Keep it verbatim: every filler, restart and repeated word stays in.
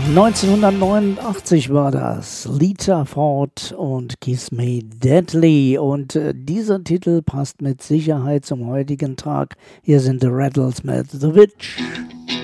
neunzehnhundertneunundachtzig war das. Lita Ford und Kiss Me Deadly. Und äh, dieser Titel passt mit Sicherheit zum heutigen Tag. Hier sind The Rattles mit The Witch.